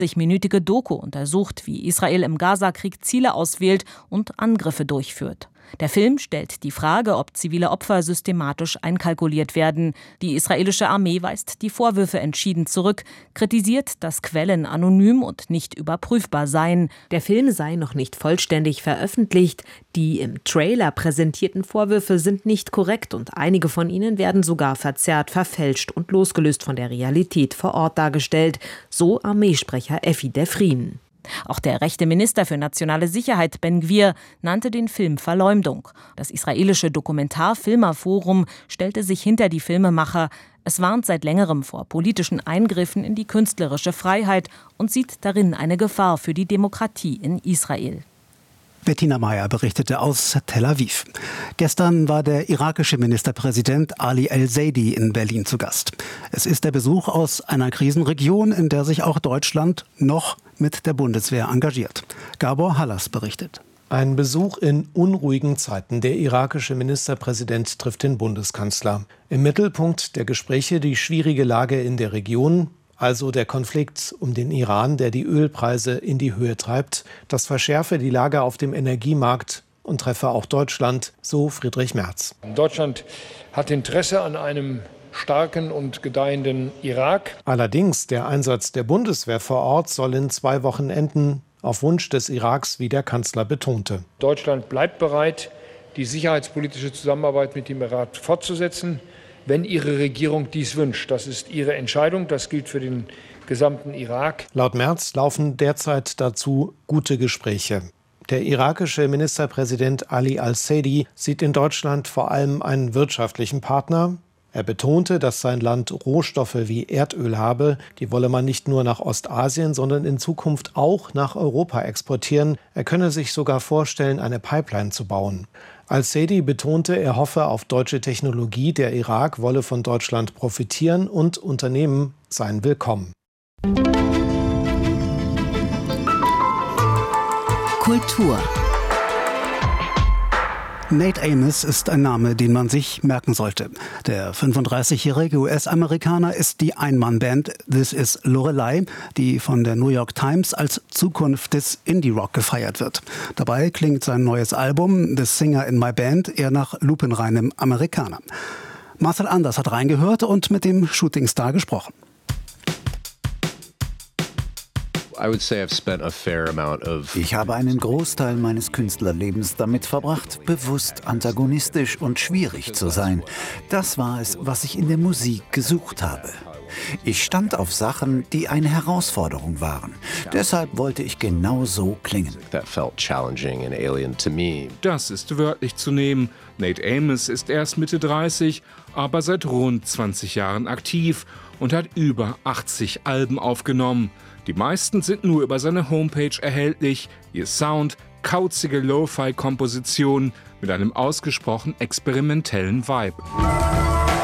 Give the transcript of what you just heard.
60-minütige Doku untersucht, wie Israel im Gazakrieg Ziele auswählt und Angriffe durchführt. Der Film stellt die Frage, ob zivile Opfer systematisch einkalkuliert werden. Die israelische Armee weist die Vorwürfe entschieden zurück, kritisiert, dass Quellen anonym und nicht überprüfbar seien. Der Film sei noch nicht vollständig veröffentlicht. Die im Trailer präsentierten Vorwürfe sind nicht korrekt und einige von ihnen werden sogar verzerrt, verfälscht und losgelöst von der Realität vor Ort dargestellt, so Armeesprecher Effi Defrin. Auch der rechte Minister für nationale Sicherheit Ben Gvir nannte den Film Verleumdung. Das israelische Dokumentarfilmerforum stellte sich hinter die Filmemacher. Es warnt seit längerem vor politischen Eingriffen in die künstlerische Freiheit und sieht darin eine Gefahr für die Demokratie in Israel. Bettina Meyer berichtete aus Tel Aviv. Gestern war der irakische Ministerpräsident Ali al-Zaidi in Berlin zu Gast. Es ist der Besuch aus einer Krisenregion, in der sich auch Deutschland noch mit der Bundeswehr engagiert. Gabor Hallas berichtet. Ein Besuch in unruhigen Zeiten. Der irakische Ministerpräsident trifft den Bundeskanzler. Im Mittelpunkt der Gespräche die schwierige Lage in der Region. Also der Konflikt um den Iran, der die Ölpreise in die Höhe treibt. Das verschärfe die Lage auf dem Energiemarkt und treffe auch Deutschland, so Friedrich Merz. Deutschland hat Interesse an einem starken und gedeihenden Irak. Allerdings, der Einsatz der Bundeswehr vor Ort soll in 2 Wochen enden, auf Wunsch des Iraks, wie der Kanzler betonte. Deutschland bleibt bereit, die sicherheitspolitische Zusammenarbeit mit dem Irak fortzusetzen, wenn Ihre Regierung dies wünscht. Das ist Ihre Entscheidung, das gilt für den gesamten Irak. Laut Merz laufen derzeit dazu gute Gespräche. Der irakische Ministerpräsident Ali al-Zaidi sieht in Deutschland vor allem einen wirtschaftlichen Partner. Er betonte, dass sein Land Rohstoffe wie Erdöl habe. Die wolle man nicht nur nach Ostasien, sondern in Zukunft auch nach Europa exportieren. Er könne sich sogar vorstellen, eine Pipeline zu bauen. Al-Zaidi betonte, er hoffe auf deutsche Technologie. Der Irak wolle von Deutschland profitieren und Unternehmen seien willkommen. Kultur. Nate Amos ist ein Name, den man sich merken sollte. Der 35-jährige US-Amerikaner ist die Ein-Mann-Band This Is Lorelei, die von der New York Times als Zukunft des Indie-Rock gefeiert wird. Dabei klingt sein neues Album The Singer in My Band eher nach lupenreinem Amerikaner. Marcel Anders hat reingehört und mit dem Shootingstar gesprochen. Ich habe einen Großteil meines Künstlerlebens damit verbracht, bewusst antagonistisch und schwierig zu sein. Das war es, was ich in der Musik gesucht habe. Ich stand auf Sachen, die eine Herausforderung waren. Deshalb wollte ich genau so klingen. Das ist wörtlich zu nehmen. Nate Amos ist erst Mitte 30, aber seit rund 20 Jahren aktiv und hat über 80 Alben aufgenommen. Die meisten sind nur über seine Homepage erhältlich. Ihr Sound, kauzige Lo-Fi-Kompositionen mit einem ausgesprochen experimentellen Vibe.